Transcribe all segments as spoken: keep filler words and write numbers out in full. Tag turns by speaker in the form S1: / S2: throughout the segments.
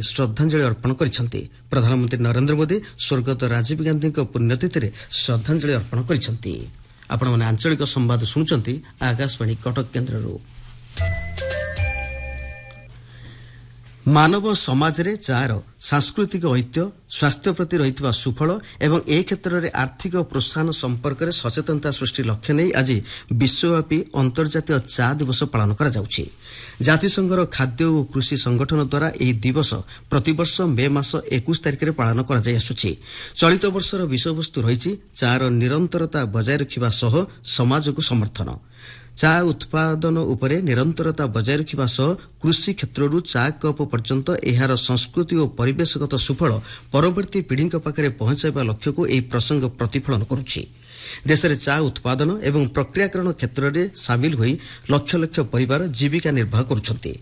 S1: श्रद्धांजलि अर्पण करिसेंति। प्रधानमंत्री नरेंद्र मोदी स्वर्गत राजीव गांधी पुण्यतिथि रे श्रद्धांजलि अर्पण करिसेंति। आपण माने आंचलिक संवाद सुनुचंती आकाशवाणी कटक केन्द्ररू। मानव समाज रे चार सांस्कृतिक ऐतिह्य स्वास्थ्य प्रति रही सुफल एवं ए क्षेत्र में आर्थिक प्रोत्साहन संपर्क में सचेतनता सृष्टि लक्ष्य नहीं आज विश्वव्यापी अंतर्जातीय चा दिवस पालन करा जाउछि। जातिसंघर खाद्य और कृषि संगठन द्वारा यह दिवस प्रतिवर्ष मे मास इक्कीस तारिख में पालन करा जाय आसुछि। चलित वर्षर विषयवस्तु रही चार निरंतरता बजाय रखिबा सह समाज को समर्थन। चा उत्पादन उपरे निरंतरता बजाय रखिबा सह कृषि क्षेत्ररू चा कप पर्यंत एहार संस्कृति और परिवेशगत सुफल परवर्ती पीढ़ी पाखे पहुंचाइबा लक्ष्य को यह प्रसंग प्रतिफलन करुछि। देश में चा उत्पादन एवं प्रक्रियाकरण क्षेत्र में सामिल होई लक्ष लक्ष परिवार जीविका निर्वाह करुछन्ति।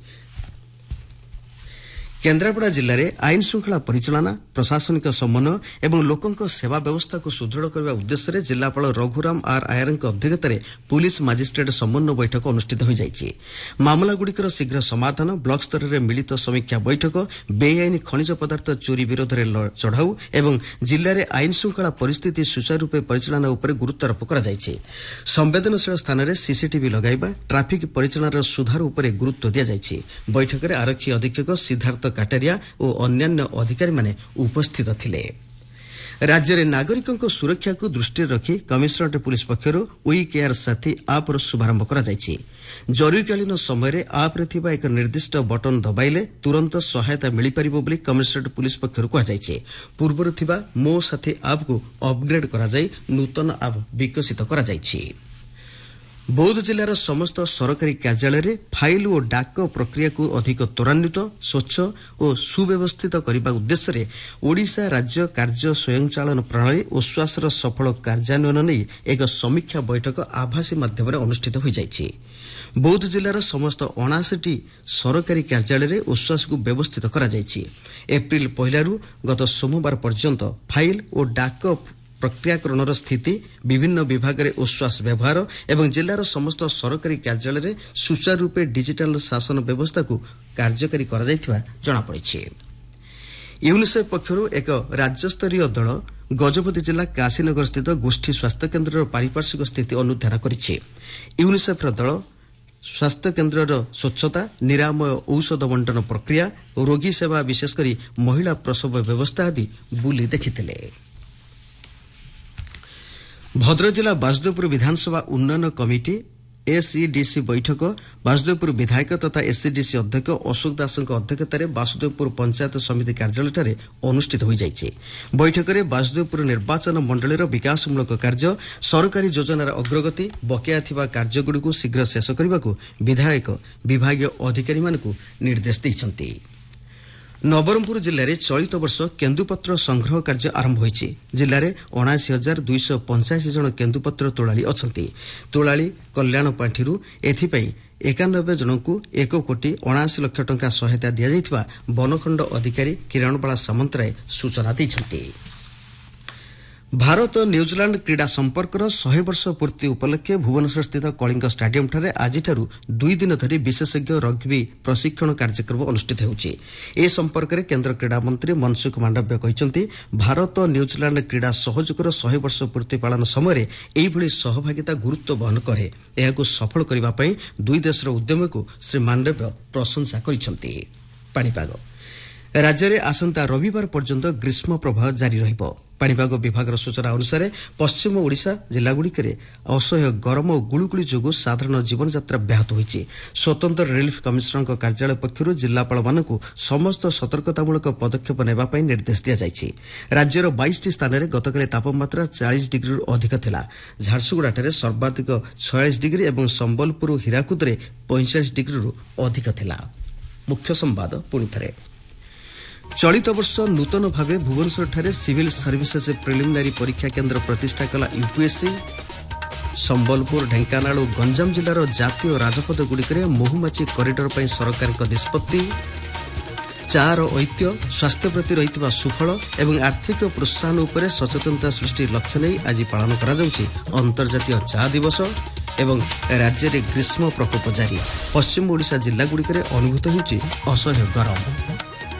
S1: केन्द्रापड़ा जिले में आईन श्रृंखला परिचालना प्रशासनिक समन्वय एवं लोकों सेवा व्यवस्था को सुदृढ़ करने उद्देश्य जिलापाल रघुराम आर आयर अध्यक्षता में पुलिस मजिस्ट्रेट समन्वय बैठक अनुष्ठित हो जाइछि। मामलागुड़िकर शीघ्र समाधान ब्लॉक स्तर में मिलित समीक्षा बैठक बेआईन खनिज पदार्थ चोरी विरोध में चढ़ाऊ एवं जिले में आईन श्रृंखला परिस्थिति सुचारू रूपे परिचालना उपर गुरुत्वारोप कर संवेदनशील स्थान में सीसीटीवी लगाइबा ट्राफिक परिचालनार सुधार उपर गुरुत्व दि जाइछि। बैठक में आरक्षी अधीक्षक सिद्धार्थ काटारिया और अन्यान्य अधिकारी माने उपस्थित थिले। राज्य में नागरिकों सुरक्षा को दृष्टि रखी कमिश्नरेट पुलिस पक्षर वी केयर साथी आप शुभारंभ करा जायछि। जरूरीकालीन समय आप रे एक निर्दिष्ट बटन दबाइले तुरंत सहायता मिल पार बोली कमिश्नरेट पुलिस पक्षर कहुଯାଇଛି। पूर्वर थिबा मो साथी आप को अपग्रेड करा जाय नूतन आप विकसित करा जायछि। बौद्ध जिलार समस्त सरकारी कार्यालय में फाइल और डाक प्रक्रिया को अधिक त्वरान्वित स्वच्छ और सुव्यवस्थित करने उद्देश्य ओडिशा राज्य कार्य स्वयंचालन प्रणाली ओश्वासर सफल कार्यान्वयन नहीं एक समीक्षा बैठक आभासी माध्यम अनुष्ठित हो जाइछि। बौद्ध जिलार समस्त अणाशी सरकारी कार्यालय में ओश्वास को व्यवस्थित करा जाइछि। एप्रिल पहलू गत सोमवार पर्यंत फाइल और डाक प्रक्रियाकरण स्थिति विभिन्न विभाग में ओश्वास व्यवहार एवं जिलार समस्त सरकारी कार्यालय में सुचारू रूपे डिजिटल शासन व्यवस्था को कार्यकारी करा जायथिबा जणा पड़िछि। यूनिसेफ पक्षरु एक राज्यस्तरीय दल गजपति जिला काशीनगर स्थित गोष्ठी स्वास्थ्य केन्द्र पारिपार्श्विक स्थिति अनुधान करिछि। यूनिसेफ दल स्वास्थ्य केन्द्र स्वच्छता निरामय औषध बंटन प्रक्रिया रोगी सेवा विशेषकर महिला प्रसव व्यवस्था आदि बुली देखिथिले। भद्रक जिला बासुदेवपुर विधानसभा उन्नयन कमिटी एसईडीसी बैठक बासुदेवपुर विधायक तथा एसईडीसी अध्यक्ष अशोक दास अध्यक्षता बासुदेवपुर पंचायत समिति कार्यालय अनुष्ठित हो जाइछि। बैठक में बासुदेवपुर निर्वाचन मंडलीर विकासमूलक कार्य सरकारी योजनार अग्रगति बकेया थिबा कार्यगुड़ी को शीघ्र शेष करने को विधायक विभागीय अधिकारी मानकु निर्देश दैछन्ति। नवरंगपुर जिले में चलित वर्ष केन्दुपत्र संग्रह कार्य आरंभ होइछि। जिले में अणाशी हजार दुईश पंचाशी जन केन्दुपत्र तोलाली अछंती। तोलाली कल्याण पांठिरू एथिपाई एकानबे जन को एक कोटी अणाशी लक्ष टंका सहायता दिया जाइथिबा वनखंड अधिकारी किरणबाला सामंतराय सूचना दैछन्ती। भारत न्यूजीलैंड क्रीड़ा संपर्कर सौ वर्ष पूर्ति उपलक्षे भुवनेश्वर स्थित कलिंग स्टाडियम ठारे आजिठारु दुई दिन धरी विशेषज्ञ रग्बी प्रशिक्षण कार्यक्रम अनुष्ठित होउछि। ए संपर्क में केन्द्र क्रीड़ा मंत्री मनसुख मांडव्य कहिसंति भारत न्यूजीलैंड क्रीड़ा सहयोगर सौ वर्ष पूर्ति पालन समय एभली सहभागिता गुरुत्व वहन करे। एहाकु सफल करबा पई दुई देशर उद्यम को श्री मांडव्य प्रशंसा करिसंति। पाणीपाग राज्य में आसंता रविवार पर्यंत ग्रीष्म प्रभाव जारी रहिबो। पाणीपाग विभाग सूचना अनुसार पश्चिम ओडिशा जिलागुड़िक असह्य गरम और गुळुगुळी जोगु साधारण जीवन यात्रा ब्याहत होइछि। स्वतंत्र रिलीफ कमिशनर कार्यालय पक्षर जिलापाल मानकु समस्त सतर्कतामूलक पदक्षेप नेबा पई निर्देश दिया जाइछि। राज्यर बाईस टी स्थान में गतकाली तापमात्रा चालीस डिग्री अधिक थिला। झारसुगुड़ाଠାରେ सर्वाधिक छयालीस डिग्री और संबलपुर हीराकुदरे पैंतालीस डिग्री अधिक थिला। मुख्य संवाद पुणी थरे। चलित वर्ष नूतन भाव भुवनेश्वर ठारे सिविल सर्विसेस प्रिलिमिनारी परीक्षा केन्द्र प्रतिष्ठा कला यूपीएससी। संबलपुर ढेंकानाल और गंजाम जिलार जातीय राजपथ गुड़िक महुमाछी करिडोर पर सरकार निष्पत्ति। चार ऐतिह्य स्वास्थ्य प्रति रही सुफल एवं आर्थिक प्रोत्साहन उपर सचेतनता सृष्टि लक्ष्य नहीं आज पालन करा जाउछि अंतर्जातीय चा दिवस। एवं राज्य में ग्रीष्म प्रकोप जारी। पश्चिम ओडिशा जिलागुड़िक अनुभूत होउछि असह्य गरम।